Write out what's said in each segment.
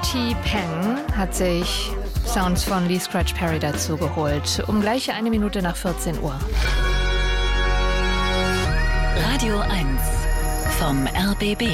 Katy Perry hat sich Sounds von Lee Scratch Perry dazu geholt. Um gleich 1 Minute nach 14 Uhr. Radio 1 vom RBB.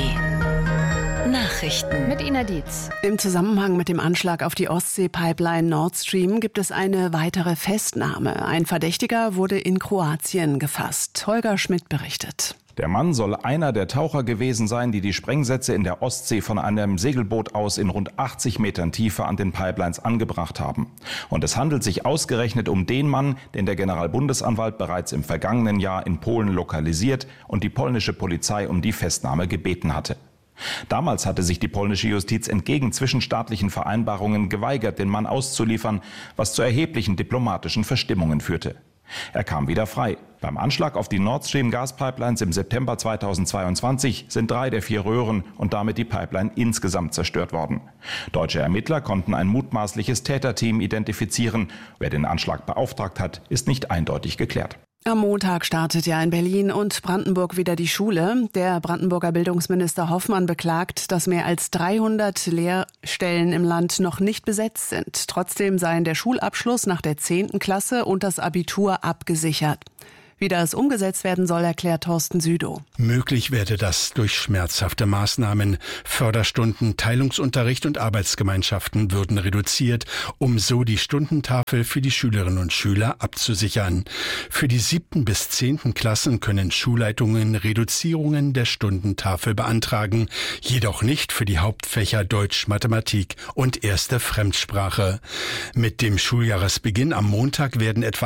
Nachrichten mit Ina Dietz. Im Zusammenhang mit dem Anschlag auf die Ostsee-Pipeline Nord Stream gibt es eine weitere Festnahme. Ein Verdächtiger wurde in Kroatien gefasst. Holger Schmidt berichtet. Der Mann soll einer der Taucher gewesen sein, die die Sprengsätze in der Ostsee von einem Segelboot aus in rund 80 Metern Tiefe an den Pipelines angebracht haben. Und es handelt sich ausgerechnet um den Mann, den der Generalbundesanwalt bereits im vergangenen Jahr in Polen lokalisiert und die polnische Polizei um die Festnahme gebeten hatte. Damals hatte sich die polnische Justiz entgegen zwischenstaatlichen Vereinbarungen geweigert, den Mann auszuliefern, was zu erheblichen diplomatischen Verstimmungen führte. Er kam wieder frei. Beim Anschlag auf die Nord Stream Gaspipelines im September 2022 sind 3 der 4 Röhren und damit die Pipeline insgesamt zerstört worden. Deutsche Ermittler konnten ein mutmaßliches Täterteam identifizieren. Wer den Anschlag beauftragt hat, ist nicht eindeutig geklärt. Am Montag startet ja in Berlin und Brandenburg wieder die Schule. Der Brandenburger Bildungsminister Hoffmann beklagt, dass mehr als 300 Lehrstellen im Land noch nicht besetzt sind. Trotzdem seien der Schulabschluss nach der 10. Klasse und das Abitur abgesichert. Wie das umgesetzt werden soll, erklärt Thorsten Südow. Möglich werde das durch schmerzhafte Maßnahmen. Förderstunden, Teilungsunterricht und Arbeitsgemeinschaften würden reduziert, um so die Stundentafel für die Schülerinnen und Schüler abzusichern. Für die 7. bis 10. Klassen können Schulleitungen Reduzierungen der Stundentafel beantragen, jedoch nicht für die Hauptfächer Deutsch, Mathematik und erste Fremdsprache. Mit dem Schuljahresbeginn am Montag werden etwa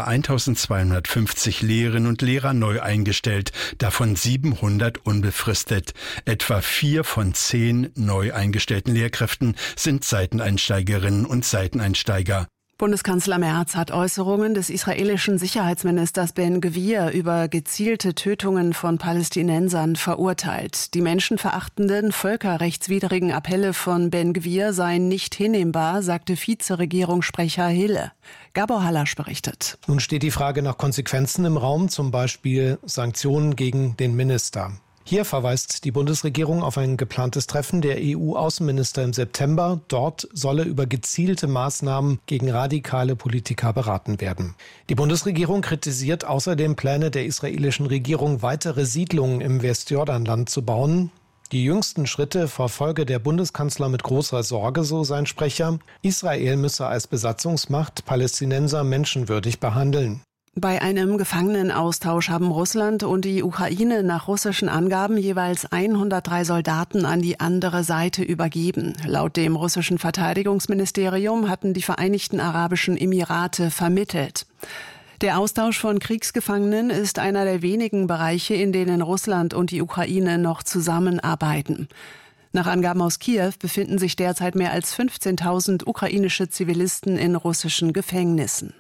1250 Lehrerinnen und Lehrer neu eingestellt, davon 700 unbefristet. Etwa 4 von 10 neu eingestellten Lehrkräften sind Seiteneinsteigerinnen und Seiteneinsteiger. Bundeskanzler Merz hat Äußerungen des israelischen Sicherheitsministers Ben-Gvir über gezielte Tötungen von Palästinensern verurteilt. Die menschenverachtenden, völkerrechtswidrigen Appelle von Ben-Gvir seien nicht hinnehmbar, sagte Vizeregierungssprecher Hille. Gabor Hallasch berichtet. Nun steht die Frage nach Konsequenzen im Raum, zum Beispiel Sanktionen gegen den Minister. Hier verweist die Bundesregierung auf ein geplantes Treffen der EU-Außenminister im September. Dort solle über gezielte Maßnahmen gegen radikale Politiker beraten werden. Die Bundesregierung kritisiert außerdem Pläne der israelischen Regierung, weitere Siedlungen im Westjordanland zu bauen. Die jüngsten Schritte verfolge der Bundeskanzler mit großer Sorge, so sein Sprecher. Israel müsse als Besatzungsmacht Palästinenser menschenwürdig behandeln. Bei einem Gefangenenaustausch haben Russland und die Ukraine nach russischen Angaben jeweils 103 Soldaten an die andere Seite übergeben. Laut dem russischen Verteidigungsministerium hatten die Vereinigten Arabischen Emirate vermittelt. Der Austausch von Kriegsgefangenen ist einer der wenigen Bereiche, in denen Russland und die Ukraine noch zusammenarbeiten. Nach Angaben aus Kiew befinden sich derzeit mehr als 15.000 ukrainische Zivilisten in russischen Gefängnissen.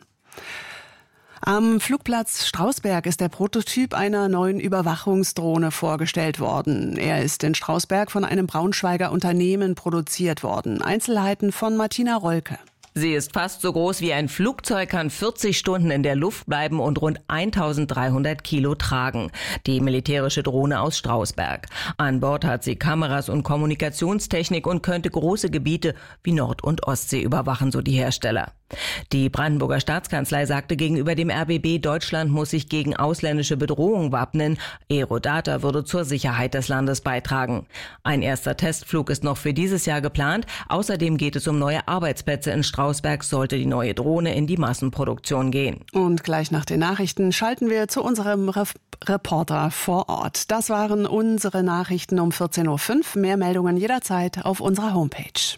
Am Flugplatz Strausberg ist der Prototyp einer neuen Überwachungsdrohne vorgestellt worden. Er ist in Strausberg von einem Braunschweiger Unternehmen produziert worden. Einzelheiten von Martina Rolke. Sie ist fast so groß wie ein Flugzeug, kann 40 Stunden in der Luft bleiben und rund 1300 Kilo tragen. Die militärische Drohne aus Strausberg. An Bord hat sie Kameras und Kommunikationstechnik und könnte große Gebiete wie Nord- und Ostsee überwachen, so die Hersteller. Die Brandenburger Staatskanzlei sagte gegenüber dem RBB, Deutschland muss sich gegen ausländische Bedrohungen wappnen. Aerodata würde zur Sicherheit des Landes beitragen. Ein erster Testflug ist noch für dieses Jahr geplant. Außerdem geht es um neue Arbeitsplätze in Strausberg, sollte die neue Drohne in die Massenproduktion gehen. Und gleich nach den Nachrichten schalten wir zu unserem Reporter vor Ort. Das waren unsere Nachrichten um 14.05 Uhr. Mehr Meldungen jederzeit auf unserer Homepage.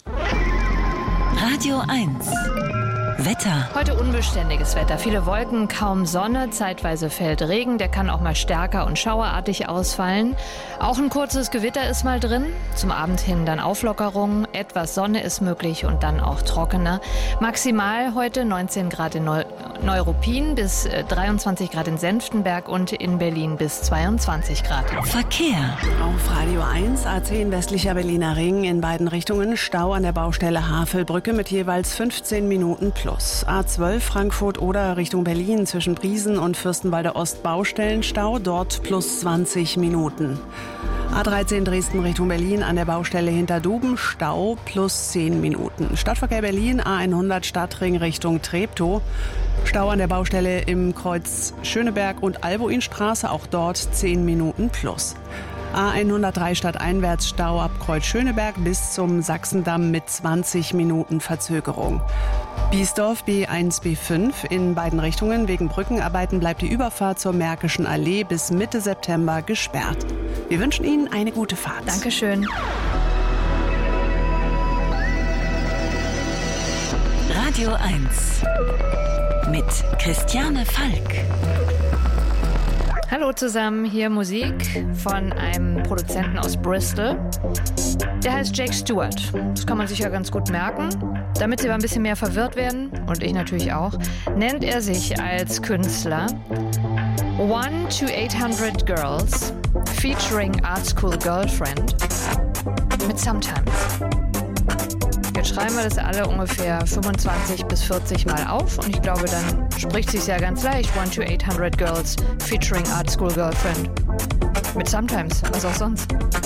Radio 1 Wetter. Heute unbeständiges Wetter. Viele Wolken, kaum Sonne, zeitweise fällt Regen. Der kann auch mal stärker und schauerartig ausfallen. Auch ein kurzes Gewitter ist mal drin. Zum Abend hin dann Auflockerung. Etwas Sonne ist möglich und dann auch trockener. Maximal heute 19 Grad in Neuruppin bis 23 Grad in Senftenberg und in Berlin bis 22 Grad. Verkehr. Auf Radio 1, A10 westlicher Berliner Ring in beiden Richtungen Stau an der Baustelle Havelbrücke mit jeweils 15 Minuten plus. plus. A12 Frankfurt oder Richtung Berlin zwischen Briesen und Fürstenwalder Ost Baustellenstau, dort plus 20 Minuten. A13 Dresden Richtung Berlin an der Baustelle Hinterduben, Stau plus 10 Minuten. Stadtverkehr Berlin, A100 Stadtring Richtung Treptow. Stau an der Baustelle im Kreuz Schöneberg und Alboinstraße, auch dort 10 Minuten plus. A103 stadteinwärts Stau ab Kreuz Schöneberg bis zum Sachsendamm mit 20 Minuten Verzögerung. Biesdorf B1, B5 in beiden Richtungen. Wegen Brückenarbeiten bleibt die Überfahrt zur Märkischen Allee bis Mitte September gesperrt. Wir wünschen Ihnen eine gute Fahrt. Dankeschön. Radio 1 mit Christiane Falk. Hallo zusammen, hier Musik von einem Produzenten aus Bristol. Der heißt Jake Stewart. Das kann man sich ja ganz gut merken. Damit Sie aber ein bisschen mehr verwirrt werden, und ich natürlich auch, nennt er sich als Künstler 1 to 800 Girls featuring Art School Girlfriend mit Sometimes. Jetzt schreiben wir das alle ungefähr 25 bis 40 Mal auf und ich glaube, dann spricht sich ja ganz leicht. 1 to 800 Girls featuring Art School Girlfriend mit Sometimes, was auch sonst.